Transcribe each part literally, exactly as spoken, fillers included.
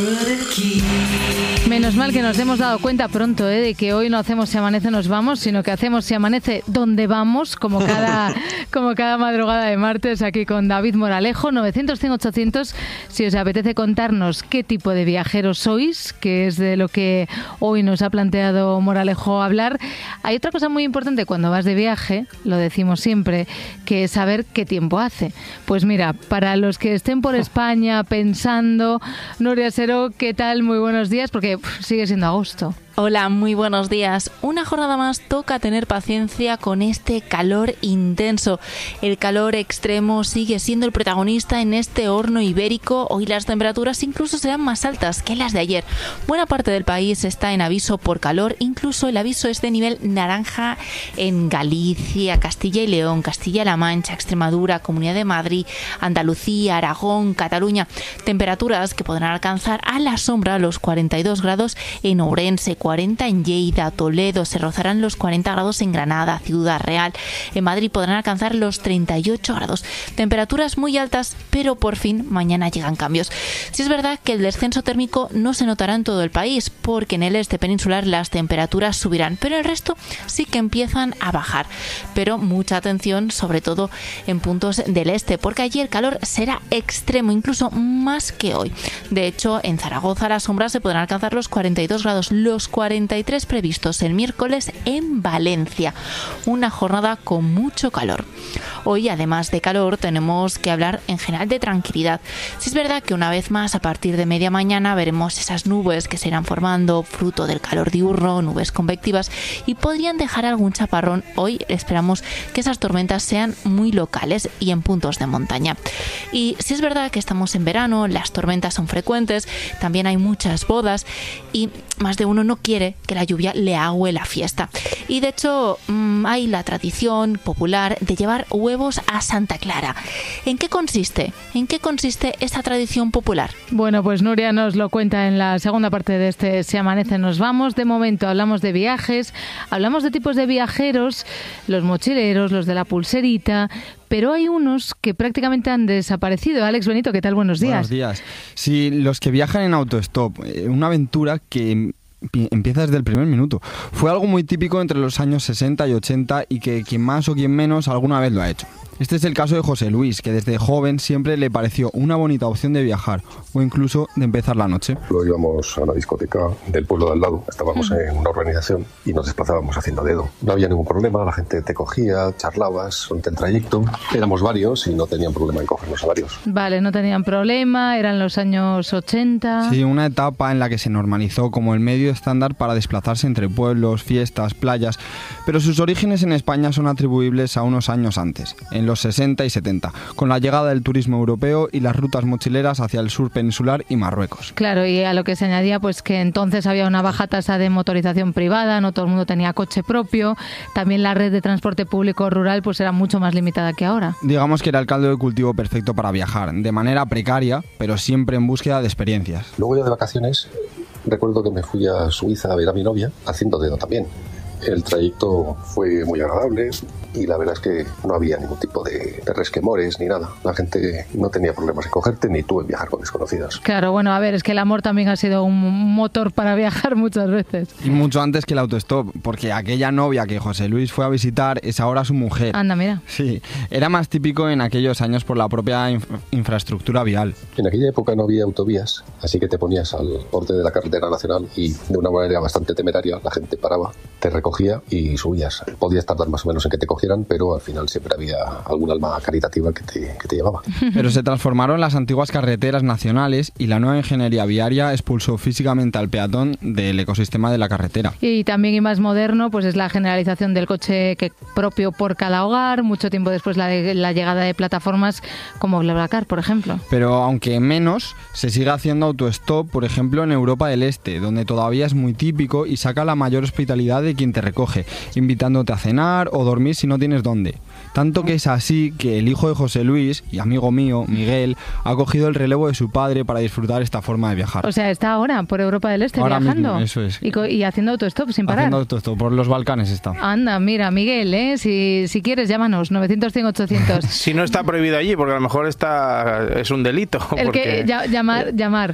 Menos mal que nos hemos dado cuenta pronto, ¿eh? De que hoy no hacemos Si amanece nos vamos, sino que hacemos Si amanece donde vamos, como cada, como cada madrugada de martes, aquí con David Moralejo. Novecientos cien ochocientos, si os apetece contarnos qué tipo de viajeros sois, que es de lo que hoy nos ha planteado Moralejo hablar. Hay otra cosa muy importante cuando vas de viaje, lo decimos siempre, que es saber qué tiempo hace. Pues mira, para los que estén por España pensando, Nuria Seró, ¿qué tal? Muy buenos días, porque pff, sigue siendo agosto. Hola, muy buenos días. Una jornada más toca tener paciencia con este calor intenso. El calor extremo sigue siendo el protagonista en este horno ibérico. Hoy las temperaturas incluso serán más altas que las de ayer. Buena parte del país está en aviso por calor. Incluso el aviso es de nivel naranja en Galicia, Castilla y León, Castilla-La Mancha, Extremadura, Comunidad de Madrid, Andalucía, Aragón, Cataluña. Temperaturas que podrán alcanzar a la sombra los cuarenta y dos grados en Ourense, cuarenta en Lleida, Toledo, se rozarán los cuarenta grados en Granada, Ciudad Real. En Madrid podrán alcanzar los treinta y ocho grados. Temperaturas muy altas, pero por fin mañana llegan cambios. Sí es verdad que el descenso térmico no se notará en todo el país, porque en el este peninsular las temperaturas subirán, pero el resto sí que empiezan a bajar. Pero mucha atención, sobre todo en puntos del este, porque allí el calor será extremo, incluso más que hoy. De hecho, en Zaragoza las sombras se podrán alcanzar los cuarenta y dos grados, los cuarenta y tres previstos el miércoles en Valencia. Una jornada con mucho calor. Hoy, además de calor, tenemos que hablar en general de tranquilidad. Sí es verdad que una vez más, a partir de media mañana, veremos esas nubes que se irán formando fruto del calor diurno, nubes convectivas, y podrían dejar algún chaparrón. Hoy esperamos que esas tormentas sean muy locales y en puntos de montaña. Y sí es verdad que estamos en verano, las tormentas son frecuentes, también hay muchas bodas y más de uno no quiere que la lluvia le agüe la fiesta. Y de hecho mmm, hay la tradición popular de llevar huevos a Santa Clara. ¿En qué consiste? ¿En qué consiste esta tradición popular? Bueno, pues Nuria nos lo cuenta en la segunda parte de este Si amanece nos vamos. De momento hablamos de viajes, hablamos de tipos de viajeros, los mochileros, los de la pulserita, pero hay unos que prácticamente han desaparecido. Alex Benito, ¿qué tal? Buenos días. Buenos días. Sí, los que viajan en autostop, una aventura que empieza desde el primer minuto. Fue algo muy típico entre los años sesenta y ochenta y que quien más o quien menos alguna vez lo ha hecho. Este es el caso de José Luis, que desde joven siempre le pareció una bonita opción de viajar o incluso de empezar la noche. Luego íbamos a una discoteca del pueblo de al lado, estábamos uh-huh. en una urbanización y nos desplazábamos haciendo dedo. No había ningún problema, la gente te cogía, charlabas durante el trayecto. Éramos varios y no tenían problema en cogernos a varios. Vale, no tenían problema, eran los años ochenta. Sí, una etapa en la que se normalizó como el medio estándar para desplazarse entre pueblos, fiestas, playas, pero sus orígenes en España son atribuibles a unos años antes, en los sesenta y setenta, con la llegada del turismo europeo y las rutas mochileras hacia el sur peninsular y Marruecos. Claro, y a lo que se añadía pues que entonces había una baja tasa de motorización privada, no todo el mundo tenía coche propio, también la red de transporte público rural pues era mucho más limitada que ahora. Digamos que era el caldo de cultivo perfecto para viajar, de manera precaria, pero siempre en búsqueda de experiencias. Luego yo de vacaciones recuerdo que me fui a Suiza a ver a mi novia haciendo dedo también. El trayecto fue muy agradable y la verdad es que no había ningún tipo de, de resquemores ni nada. La gente no tenía problemas en cogerte ni tú en viajar con desconocidas. Claro, bueno, a ver, es que el amor también ha sido un motor para viajar muchas veces. Y mucho antes que el autostop, porque aquella novia que José Luis fue a visitar es ahora su mujer. Anda, mira. Sí, era más típico en aquellos años por la propia inf- infraestructura vial. En aquella época no había autovías, así que te ponías al borde de la carretera nacional y de una manera bastante temeraria la gente paraba, te recogía y subías. Podías tardar más o menos en que te cogieran, pero al final siempre había algún alma caritativa que te, que te llevaba. Pero se transformaron las antiguas carreteras nacionales y la nueva ingeniería viaria expulsó físicamente al peatón del ecosistema de la carretera. Y también, y más moderno, pues es la generalización del coche que propio por cada hogar, mucho tiempo después la, de, la llegada de plataformas como BlaBlaCar, por ejemplo. Pero aunque menos, se sigue haciendo autostop, por ejemplo, en Europa del Este, donde todavía es muy típico y saca la mayor hospitalidad de quien te recoge, invitándote a cenar o dormir si no tienes dónde. Tanto que es así que el hijo de José Luis y amigo mío, Miguel, ha cogido el relevo de su padre para disfrutar esta forma de viajar. O sea, está ahora por Europa del Este ahora viajando. Mismo, eso es. Y, co- y haciendo autostop sin parar. Haciendo autostop, por los Balcanes está. Anda, mira, Miguel, ¿eh? si, si quieres, llámanos, novecientos, cien, ochocientos. Si no está prohibido allí, porque a lo mejor está es un delito. El porque... que ya, llamar, llamar.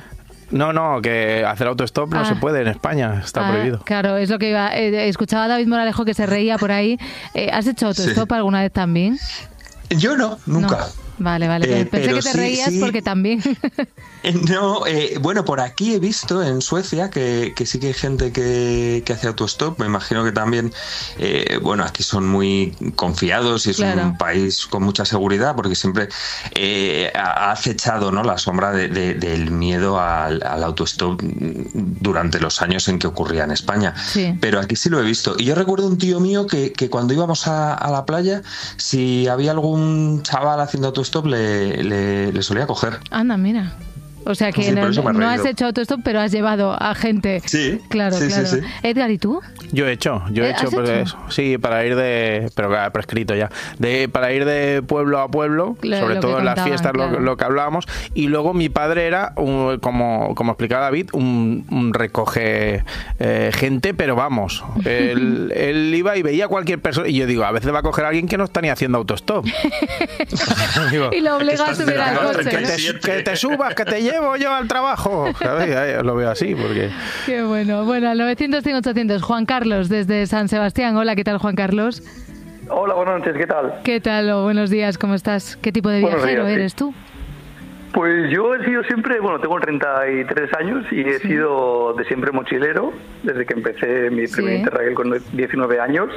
No, no, que hacer autostop no Ah. se puede en España, está Ah, prohibido. Claro, es lo que iba. Eh, escuchaba a David Moralejo que se reía por ahí. Eh, ¿Has hecho autostop Sí. alguna vez también? Yo no, nunca. No. Vale, vale. Eh, Pensé pero que te sí, reías sí. porque también. Eh, No, eh, bueno, por aquí he visto en Suecia que, que sí que hay gente que, que hace autostop. Me imagino que también, eh, bueno, aquí son muy confiados y es Claro. un país con mucha seguridad porque siempre eh, ha ha acechado, ¿no?, la sombra de- de- del miedo al, al autostop durante los años en que ocurría en España. Sí. Pero aquí sí lo he visto. Y yo recuerdo un tío mío que, que cuando íbamos a, a la playa, si había algún chaval haciendo autostop, le, le, le solía coger. Anda, mira. O sea que Sí, por no, eso me he no has reído. hecho autostop, pero has llevado a gente. Sí, Claro, sí, sí, claro. sí. Edgar, ¿y tú? Yo he hecho, yo he Eh, hecho, ¿has pero hecho? eso, sí, para ir de, pero claro, prescrito ya, de para ir de pueblo a pueblo, Lo- sobre lo que todo en las contaban, fiestas, lo- claro. lo, que hablábamos, y luego mi padre era, un- como, como explicaba David, un, un recoge eh, gente, pero vamos, él, él iba y veía a cualquier persona, y yo digo, a veces va a coger a alguien que no está ni haciendo autostop. Digo, Y lo obliga a estás subir al esperando coche. que ¿no? te, que te subas, que te llevo yo al trabajo. ¿Sabes? Ya, ya lo veo así, porque... Qué bueno. Bueno, al novecientos cien ochocientos. Juan Carlos, desde San Sebastián. Hola, ¿qué tal, Juan Carlos? Hola, buenas noches, ¿qué tal? ¿Qué tal? O buenos días, ¿cómo estás? ¿Qué tipo de Buenos viajero días, sí. eres tú? Pues yo he sido siempre, bueno, tengo treinta y tres años y he sido de siempre mochilero, desde que empecé mi primer Sí. Interrail con diecinueve años.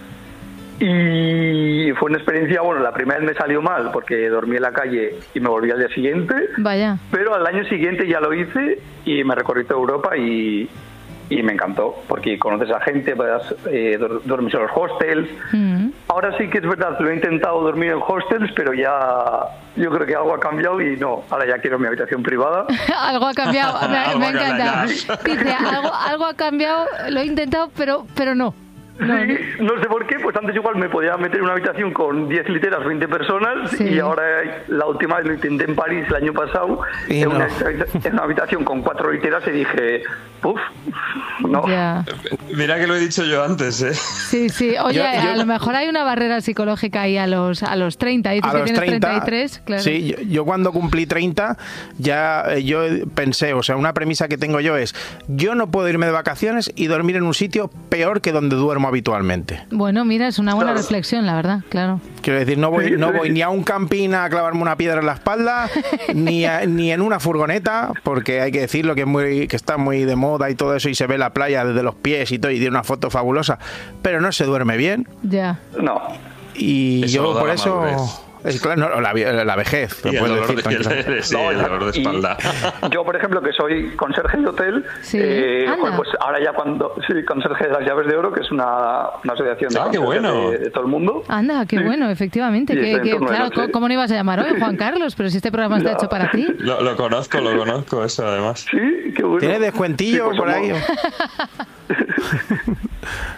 Y fue una experiencia, bueno, la primera vez me salió mal porque dormí en la calle y me volví al día siguiente, Vaya. pero al año siguiente ya lo hice y me recorrí toda Europa y, y me encantó, porque conoces a gente, puedes eh, dor- dormir en los hostels. Mm. Ahora sí que es verdad, lo he intentado dormir en hostels, pero ya yo creo que algo ha cambiado y no, ahora ya quiero mi habitación privada. Algo ha cambiado, me, Algo me ha encanta. cambiado. Dice, algo, algo ha cambiado, lo he intentado, pero, pero no. No, no. Sí, no sé por qué, pues antes igual me podía meter en una habitación con diez literas, veinte personas, Sí. y ahora la última vez lo intenté en París el año pasado, Y en, no. una, en una habitación con cuatro literas y dije, uff, no. Ya. Mira que lo he dicho yo antes, ¿eh? Sí, sí. Oye, Yo- yo- a lo mejor hay una barrera psicológica ahí a los, a los treinta. Dices A que los tienes treinta, treinta y tres, claro. sí, yo, yo cuando cumplí treinta ya eh, yo pensé, o sea, una premisa que tengo yo es, yo no puedo irme de vacaciones y dormir en un sitio peor que donde duermo habitualmente. Bueno, mira, es una buena Claro. reflexión, la verdad, claro. Quiero decir, no voy, Sí, no sí. voy ni a un camping a clavarme una piedra en la espalda, ni, a- ni en una furgoneta, porque hay que decirlo que es muy, que está muy de moda y todo eso, y se ve la playa desde los pies y todo, y tiene una foto fabulosa, pero no se duerme bien. Ya. No. Y Eso yo da por la eso... madurez. Es claro, no, la, la vejez, lo Y el puedes dolor decir de, tranquilamente. sí, No, el dolor de y espalda. Yo, por ejemplo, que soy conserje de hotel, Sí, eh, anda. joder, pues ahora ya cuando soy conserje de las Llaves de Oro, que es una, una asociación de Ah, qué conserjes bueno. de, de todo el mundo. Anda, qué Sí. bueno, efectivamente. Y Que, está en que, turno de claro, noche. co- ¿cómo no ibas a llamar hoy, Juan Carlos? Pero si este programa está Ya. hecho para ti. Lo, lo conozco, lo conozco, eso además. Sí, qué bueno. ¿Tiene descuentillo Sí, pues por ahí? somos-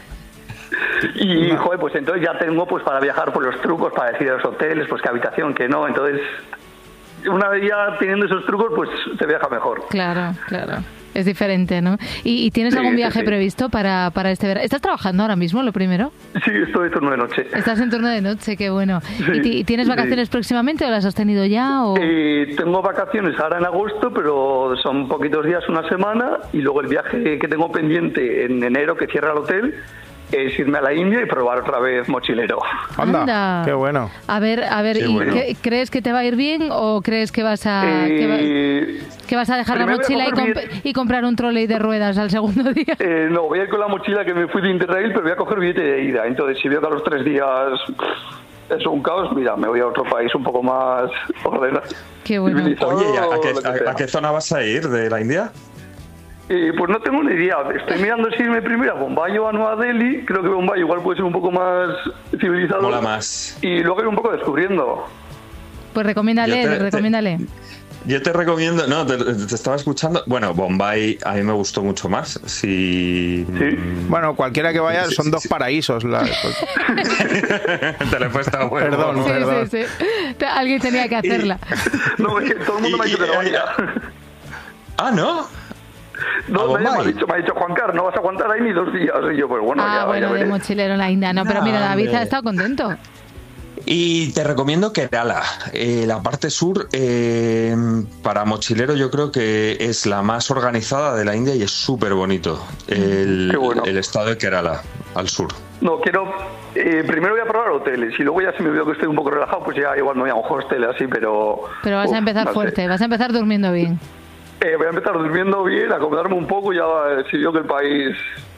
Y, joder, pues entonces ya tengo pues para viajar por los trucos, para decir a los hoteles, pues qué habitación, qué no. Entonces, una vez ya teniendo esos trucos, pues se viaja mejor. Claro, claro. Es diferente, ¿no? ¿Y, y tienes Sí, algún sí, viaje sí. previsto para, para este verano? ¿Estás trabajando ahora mismo, lo primero? Sí, estoy turno de noche. Estás en turno de noche, qué bueno. Sí, ¿Y, ti- y tienes sí. vacaciones próximamente o las has tenido ya? O... Eh, tengo vacaciones ahora en agosto, pero son poquitos días, una semana, y luego el viaje que tengo pendiente en enero, que cierra el hotel, es irme a la India y probar otra vez mochilero. Anda, Anda. qué bueno. A ver, a ver, Qué ¿y bueno. qué- crees que te va a ir bien o crees que vas a, que, va- Eh, que vas a dejar la primero voy a mochila y, coger comp- billete. y comprar un trolley de ruedas al segundo día? eh, no, voy a ir con la mochila que me fui de Interrail, pero voy a coger billete de ida. Entonces, si veo que a los tres días pff, es un caos, mira, me voy a otro país un poco más ordenado. Qué bueno. civilizado, Oye, ¿y ¿a, a qué, lo que a- sea. a qué zona vas a ir de la India? Eh, pues no tengo ni idea. Estoy mirando si irme primero a Bombay o a Nueva Delhi. Creo que Bombay igual puede ser un poco más civilizado. Mola más. Y luego ir un poco descubriendo. Pues recomiéndale, Yo te- te- recomiéndale. Yo te recomiendo, no, te, te estaba escuchando. Bueno, Bombay a mí me gustó mucho más. Si. Sí. Bueno, cualquiera que vaya Sí, son sí, dos sí. paraísos. la- te lo he puesto a huevo. Perdón, ¿no? Sí, perdón. sí, sí. Te- Alguien tenía que hacerla. No, es que todo el mundo me ha dicho que no vaya. Ah, ¿no? No, ¿A nadie me ha Bombay? dicho, me ha dicho, Juan Carlos, no vas a aguantar ahí ni dos días. Y yo, pues bueno, Ah, ya, bueno, ya de veré. mochilero en la India. No, pero No, mira, David hombre. ha estado contento. Y te recomiendo Kerala, eh, la parte sur, eh, para mochilero yo creo que es la más organizada de la India y es súper bonito, el, bueno. el estado de Kerala, al sur. No, quiero... Eh, primero voy a probar hoteles y luego ya si me veo que estoy un poco relajado, pues ya igual me voy a un hostel así, pero... Pero vas uf, a empezar no fuerte, sé. vas a empezar durmiendo bien. Eh, voy a empezar durmiendo bien, acomodarme un poco y ya eh, si veo que el país...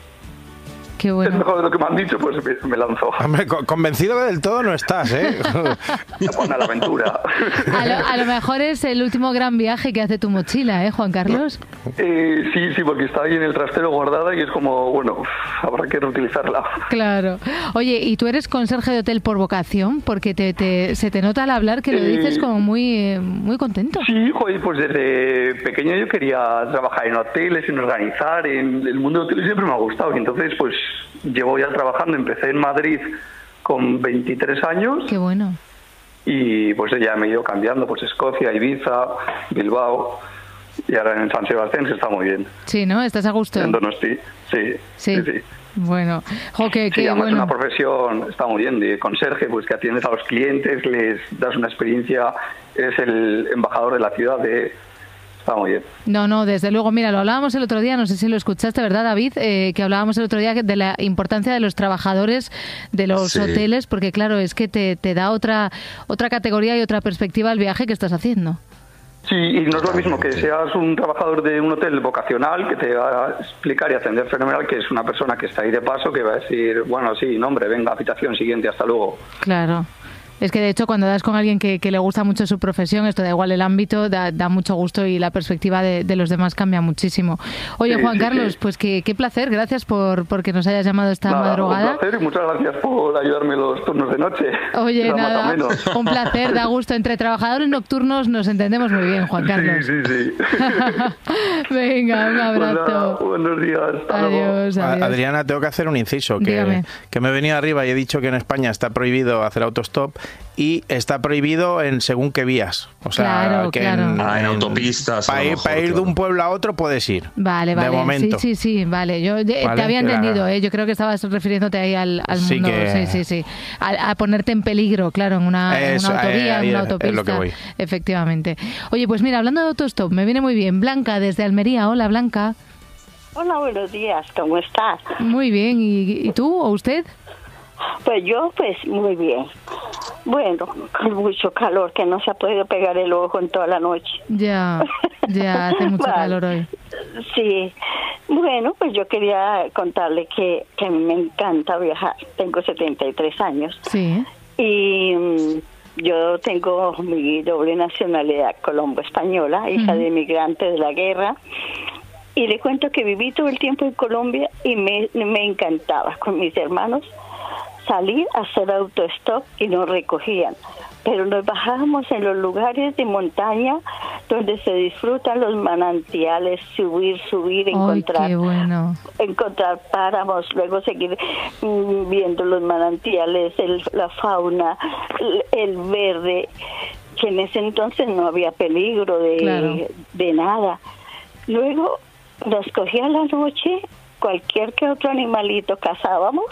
Qué bueno. Es mejor de lo que me han dicho, pues me, me lanzo. Hombre, co- convencido que del todo no estás, ¿eh? Buena la aventura. A lo, a lo mejor es el último gran viaje que hace tu mochila, ¿eh, Juan Carlos? Eh, sí, sí, porque está ahí en el trastero guardada y es como, bueno, habrá que reutilizarla. Claro. Oye, ¿y tú eres conserje de hotel por vocación? Porque te, te, se te nota al hablar que lo Eh, dices como muy, eh, muy contento. Sí, joder, pues desde pequeño yo quería trabajar en hoteles, en organizar, en el mundo de hoteles siempre me ha gustado y entonces pues llevo ya trabajando, empecé en Madrid con veintitrés años. Qué bueno. Y pues ya me he ido cambiando, pues Escocia, Ibiza, Bilbao y ahora en San Sebastián, que está muy bien. Sí, ¿no? ¿Estás a gusto? En Donosti, sí, Sí. sí, sí. Bueno, jo, que, Sí, que además es bueno. una profesión, está muy bien, de conserje, pues que atiendes a los clientes, les das una experiencia, eres el embajador de la ciudad, de... está muy bien. No, no, desde luego. Mira, lo hablábamos el otro día, no sé si lo escuchaste, ¿verdad, David? Eh, que hablábamos el otro día de la importancia de los trabajadores de los Sí. hoteles, porque claro, es que te, te da otra, otra categoría y otra perspectiva al viaje que estás haciendo. Sí, y no es lo mismo que seas un trabajador de un hotel vocacional que te va a explicar y atender fenomenal, que es una persona que está ahí de paso, que va a decir, bueno, sí, nombre, venga, habitación siguiente, hasta luego. Claro. Es que de hecho cuando das con alguien que, que le gusta mucho su profesión, esto da igual el ámbito, da, da mucho gusto y la perspectiva de, de los demás cambia muchísimo. Oye, Sí, Juan sí, Carlos, sí. pues qué, qué placer, gracias por porque nos hayas llamado esta Nada, madrugada. un placer y muchas gracias por ayudarme en los turnos de noche. Oye, Era más o nada, menos. un placer, da gusto. Entre trabajadores nocturnos nos entendemos muy bien, Juan Carlos. Sí, sí, sí. Venga, un Pues abrazo. nada, buenos días. Hasta luego. Adiós, A- adiós. Adriana, tengo que hacer un inciso, que, Dígame. que me he venido arriba y he dicho que en España está prohibido hacer autostop y está prohibido en según qué vías. O sea, Claro, que claro. en, Ah, en autopistas, a Para lo ir, mejor, pa' ir de claro. un pueblo a otro puedes ir. Vale, vale. De momento. Sí, sí, sí, vale. Yo eh, Vale, te había que la- entendido, ¿eh? Yo creo que estabas refiriéndote ahí al, al Sí mundo. que- Sí, sí, sí. A, a ponerte en peligro, claro, en una, en Eso, una autovía, ahí en una es- es autopista. lo que voy. Efectivamente. Oye, pues mira, hablando de autostop, me viene muy bien. Blanca, desde Almería. Hola, Blanca. Hola, buenos días, ¿cómo estás? Muy bien. ¿Y, y tú o usted? Pues yo, pues muy bien. Bueno, con mucho calor, que no se ha podido pegar el ojo en toda la noche. Ya, ya hace mucho Vale. calor hoy. Sí. Bueno, pues yo quería contarle que, que a mí me encanta viajar. Tengo setenta y tres años Sí. y mm, yo tengo mi doble nacionalidad colombo-española, hija Ujú. de inmigrante de la guerra. Y le cuento que viví todo el tiempo en Colombia y me, me encantaba con mis hermanos salir a hacer autostop y nos recogían. Pero nos bajábamos en los lugares de montaña donde se disfrutan los manantiales, subir, subir, Ay, encontrar qué bueno. encontrar páramos, luego seguir mm, viendo los manantiales, el, la fauna, el, el verde, que en ese entonces no había peligro de, Claro. de nada. Luego nos cogía la noche, cualquier que otro animalito cazábamos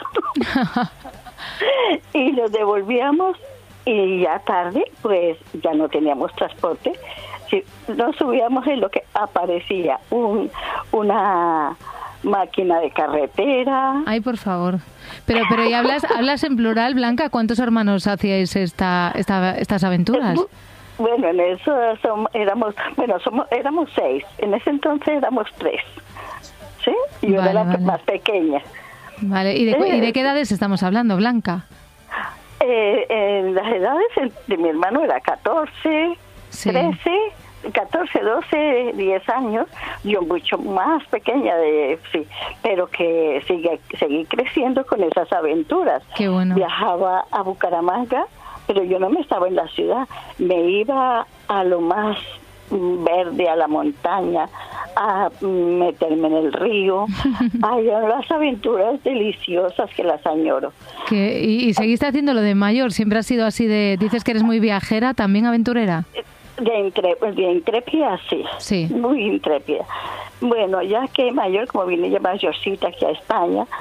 y los devolvíamos y ya tarde pues ya no teníamos transporte. Si nos subíamos en lo que aparecía un, una máquina de carretera. Ay, por favor. Pero, pero ¿y hablas, hablas en plural, Blanca? ¿Cuántos hermanos hacíais esta, esta, estas aventuras? Bueno, en eso som- éramos, bueno, somos, éramos seis. En ese entonces éramos tres. ¿Sí? Y yo Vale, era la vale. más pequeña. Vale. ¿Y de, cu- y de qué edades estamos hablando, Blanca? Eh, en las edades el- de mi hermano era catorce, Sí. trece, catorce, doce, diez años. Yo mucho más pequeña, de sí, pero que sigue, seguí creciendo con esas aventuras. Qué bueno. Viajaba a Bucaramanga, pero yo no me estaba en la ciudad. Me iba a lo más mm, verde, a la montaña, a mm, meterme en el río. Hay las aventuras deliciosas que las añoro. Que, y, y seguiste haciéndolo de mayor? ¿Siempre has sido así de... Dices que eres muy viajera, también aventurera? De, intre- de intrépida, sí. Sí. Muy intrépida. Bueno, ya que mayor, como vine ya mayorcita aquí a España,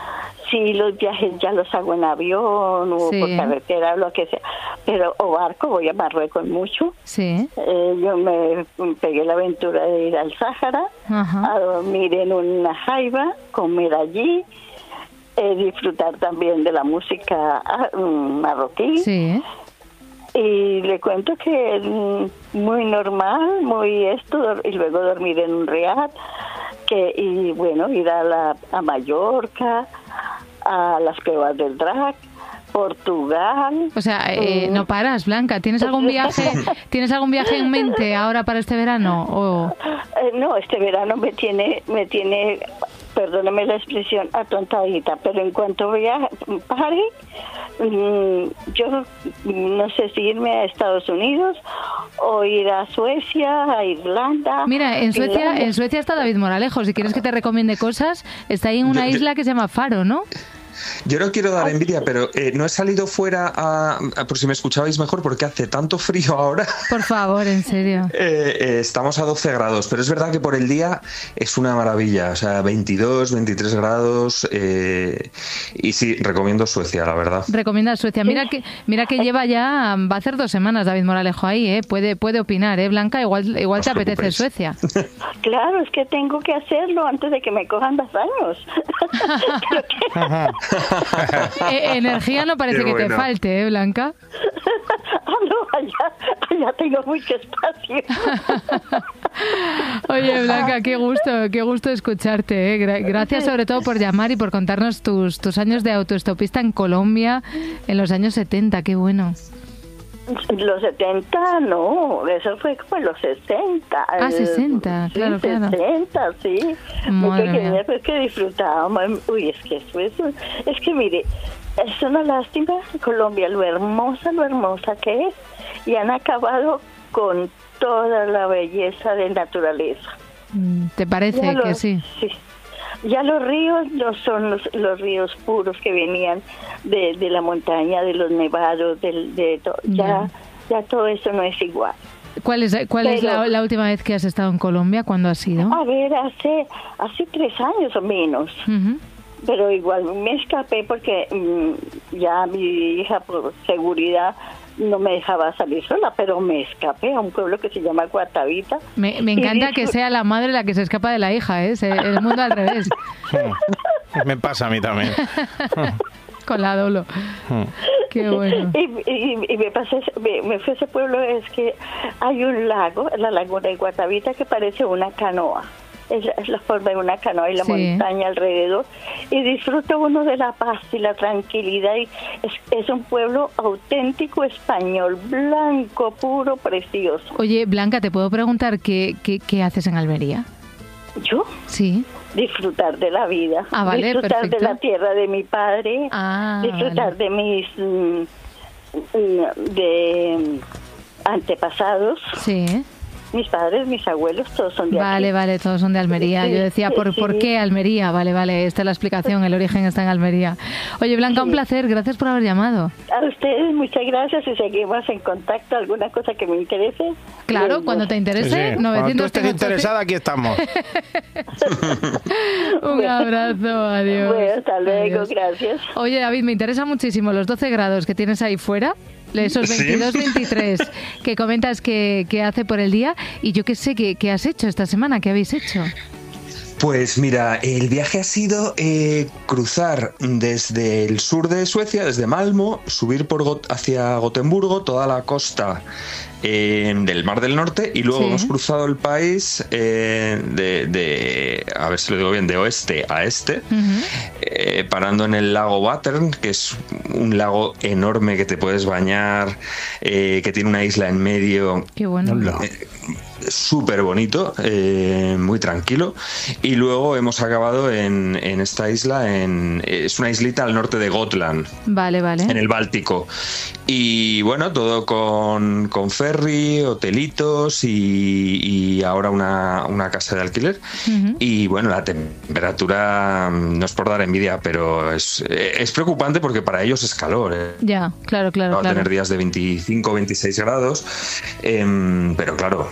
Sí, los viajes ya los hago en avión o Sí. por carretera, lo que sea. Pero, o barco, voy a Marruecos mucho. Sí. Eh, yo me pegué la aventura de ir al Sáhara, Ajá. a dormir en una jaiba, comer allí, eh, disfrutar también de la música ah, mm, marroquí. Sí. Y le cuento que mm, muy normal, muy esto, dor- y luego dormir en un riad, que y bueno, ir a, la, a Mallorca, a las cuevas del Drac, Portugal. O sea, eh, Mm. no paras, Blanca. ¿Tienes algún viaje, ¿tienes algún viaje en mente ahora para este verano? O... Eh, no, este verano me tiene, me tiene, perdóname la expresión, atontadita, pero en cuanto vea, pare, mm, yo no sé si irme a Estados Unidos o ir a Suecia, a Irlanda. Mira, en Suecia, Finlandia. en Suecia está David Moralejo. Si quieres que te recomiende cosas, está ahí en una Yo- yo- isla que se llama Faro, ¿no? Yo no quiero dar envidia, pero eh, no he salido fuera a, a- por si me escuchabais mejor, porque hace tanto frío ahora. Por favor, en serio. Eh, eh, estamos a doce grados, pero es verdad que por el día es una maravilla, o sea, veintidós, veintitrés grados, eh, y sí, recomiendo Suecia, la verdad. Recomienda Suecia. Mira que, mira que lleva ya, va a hacer dos semanas David Moralejo ahí, ¿eh? Puede, puede opinar, ¿eh, Blanca? Igual, igual te os apetece preocupéis. Suecia. Claro, es que tengo que hacerlo antes de que me cojan los años. Creo que- Eh, energía no parece Qué que te bueno. falte, ¿eh, Blanca? Ah, no, allá, allá tengo mucho espacio. Oye, Blanca, qué gusto, qué gusto escucharte, ¿eh? Gra- Gracias sobre todo por llamar y por contarnos tus, tus años de autoestopista en Colombia en los años setenta, qué bueno. Los setenta, no, eso fue como en los sesenta. Ah, eh, sesenta, sí, claro, claro. sesenta, sí. Muy Madre pequeña, mía. pues que disfrutábamos. Uy, es que eso es, un- es que mire, es una lástima Colombia, lo hermosa, lo hermosa que es, y han acabado con toda la belleza de naturaleza. Mm, ¿Te parece Ya que los- sí? Sí. Ya los ríos no son los, los ríos puros que venían de, de la montaña, de los nevados, del, de to- ya, ya todo eso no es igual. ¿Cuál es, cuál es Pero- la, la última vez que has estado en Colombia? ¿Cuándo has ido? A ver, hace hace tres años o menos, Ujú. pero igual me escapé porque mm, ya mi hija por seguridad no me dejaba salir sola, pero me escapé a un pueblo que se llama Guatavita. Me, me Y encanta que disfrut- sea la madre la que se escapa de la hija, ¿eh? Se- el mundo al revés, Me pasa a mí también. con la dolo. Qué bueno. Y, y- y me pasé, me, me fui a ese pueblo, es que hay un lago, la laguna de Guatavita, que parece una canoa. Es, la- es la forma de una canoa y la Sí. montaña alrededor. Y disfruta uno de la paz y la tranquilidad. Y es, es un pueblo auténtico español, blanco, puro, precioso. Oye, Blanca, ¿te puedo preguntar qué, qué, qué haces en Almería? Yo Sí. disfrutar de la vida, Ah, vale, disfrutar perfecto. de la tierra de mi padre, Ah, disfrutar vale. de mis mm, mm, de antepasados, Sí. mis padres, mis abuelos, todos son de Vale, aquí. vale, todos son de Almería. Yo decía, ¿por, Sí. ¿por qué Almería? Vale, vale, esta es la explicación, el origen está en Almería. Oye, Blanca, un Sí. placer, gracias por haber llamado. A ustedes muchas gracias y seguimos en contacto. Alguna cosa que me interese. Claro, les- cuando te Sí, interese, sí. Cuando tú novecientos estés interesada, aquí estamos. Un abrazo, adiós. Bueno, hasta luego, Adiós. gracias. Oye, David, me interesa muchísimo los doce grados que tienes ahí fuera. Esos Sí. veintidós, veintitrés que comentas que, que hace por el día. Y yo qué sé, ¿qué, qué has hecho esta semana? ¿Qué habéis hecho? Pues mira, el viaje ha sido eh, cruzar desde el sur de Suecia, desde Malmo, subir por Got- hacia Gotemburgo, toda la costa eh, del Mar del Norte, y luego Sí. hemos cruzado el país eh, de, de, a ver si lo digo bien, de oeste a este, Ujú. eh, parando en el lago Vatern, que es un lago enorme que te puedes bañar, eh, que tiene una isla en medio. Qué bueno. Eh, súper bonito, eh, muy tranquilo, y luego hemos acabado en, en esta isla, en, es una islita al norte de Gotland, Vale, vale. en el Báltico, y bueno, todo con, con ferry, hotelitos y, y ahora una, una casa de alquiler. Ujú. Y bueno, la temperatura, no es por dar envidia, pero es, es preocupante porque para ellos es calor, ¿eh? Ya, claro, claro, Va a claro. tener días de veinticinco, veintiséis grados, em, pero claro, eh,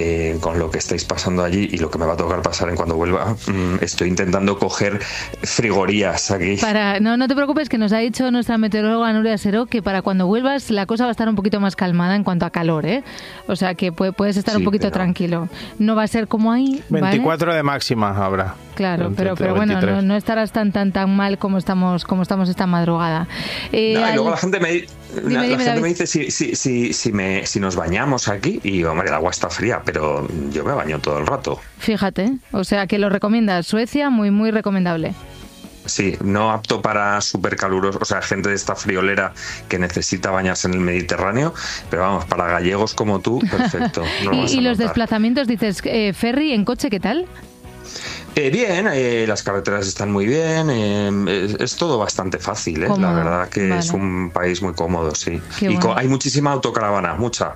eh, con lo que estáis pasando allí y lo que me va a tocar pasar en cuando vuelva, mmm, estoy intentando coger frigorías aquí. Para, no, no te preocupes, que nos ha dicho nuestra meteoróloga Nuria Seró que para cuando vuelvas la cosa va a estar un poquito más calmada en cuanto a calor, ¿eh? O sea que puede, puedes estar sí, un poquito pero... tranquilo. No va a ser como ahí, ¿vale? veinticuatro de máxima habrá. Claro, pero, pero bueno, no, no estarás tan tan tan mal como estamos como estamos esta madrugada. Eh, no, y luego la gente me, dime, la, dime, la gente me dice si, si, si, si, me, si nos bañamos aquí y hombre, el agua está fría, pero yo me baño todo el rato. Fíjate, o sea que lo recomiendas. Suecia, muy muy recomendable. Sí, no apto para súper calurosos, o sea, gente de esta friolera que necesita bañarse en el Mediterráneo, pero vamos, para gallegos como tú, perfecto. No y y los desplazamientos, dices, eh, ferry en coche, ¿qué tal? Eh, bien, eh, las carreteras están muy bien, eh, es, es todo bastante fácil, ¿eh? La verdad que vale. Es un país muy cómodo, sí. Qué y bueno. co- hay muchísima autocaravana, mucha.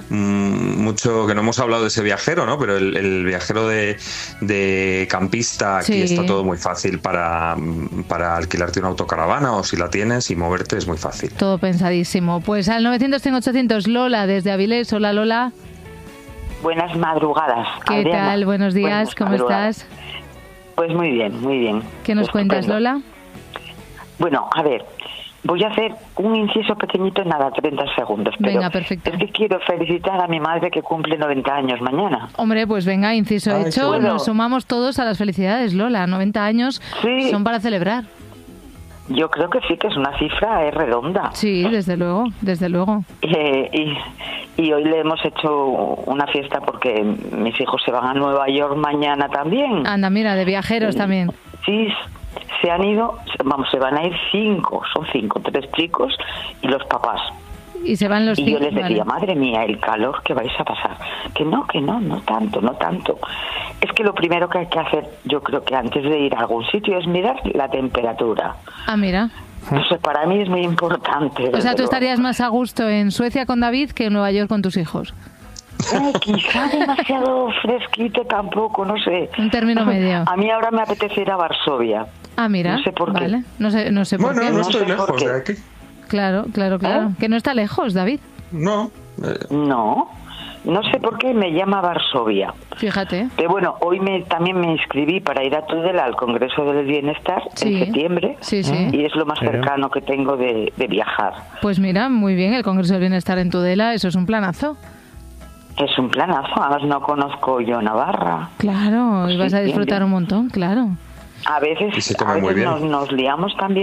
Mm, mucho, que no hemos hablado de ese viajero, ¿no? Pero el, el viajero de, de campista, aquí sí. Está todo muy fácil para, para alquilarte una autocaravana o si la tienes y moverte es muy fácil. Todo pensadísimo. Pues al novecientos cien ochocientos, Lola desde Avilés. Hola, Lola. Buenas madrugadas. ¿Qué Adriana. Tal? Buenos días, Buenas ¿cómo madrugadas. Estás? Pues muy bien, muy bien. ¿Qué nos Estupendo. Cuentas, Lola? Bueno, a ver, voy a hacer un inciso pequeñito en nada, treinta segundos. Pero venga, perfecto. Es que quiero felicitar a mi madre que cumple noventa años mañana. Hombre, pues venga, inciso Ay, hecho, bueno. Nos sumamos todos a las felicidades, Lola. noventa años sí. Son para celebrar. Yo creo que sí, que es una cifra es redonda. Sí, desde luego, desde luego. Eh, y, y hoy le hemos hecho una fiesta porque mis hijos se van a Nueva York mañana también. Anda, mira, de viajeros y, también. Sí, se han ido, vamos, se van a ir cinco, son cinco, tres chicos y los papás. Y se van los y cinco. yo les decía, vale. Madre mía, el calor que vais a pasar. Que no, que no, no tanto, no tanto. Es que lo primero que hay que hacer, yo creo que antes de ir a algún sitio, es mirar la temperatura. Ah, mira. No sé, para mí es muy importante. O sea, tú estarías más a gusto en Suecia con David que en Nueva York con tus hijos. Eh, quizá demasiado fresquito tampoco, no sé. Un término medio. A mí ahora me apetece ir a Varsovia. Ah, mira. No sé por vale. qué. No sé, no sé por bueno, qué. no, no estoy sé lejos de aquí. Claro, claro, claro. ¿Eh? Que no está lejos, David. No. Eh. No. No sé por qué me llama Varsovia. Fíjate. Pero bueno, hoy me, también me inscribí para ir a Tudela al Congreso del Bienestar sí. en septiembre. Sí, sí. Y es lo más cercano que tengo de, de viajar. Pues mira, muy bien, el Congreso del Bienestar en Tudela, eso es un planazo. Es un planazo, además no conozco yo Navarra. Claro, y vas sí, a disfrutar bien, bien. un montón, claro. A veces, a veces nos, nos liamos también.